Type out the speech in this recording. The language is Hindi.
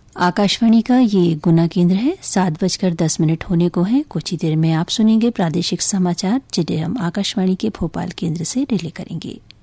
आकाशवाणी का ये गुना केंद्र है। 7:10 होने को है। कुछ ही देर में आप सुनेंगे प्रादेशिक समाचार, जिन्हें हम आकाशवाणी के भोपाल केंद्र से रिले करेंगे।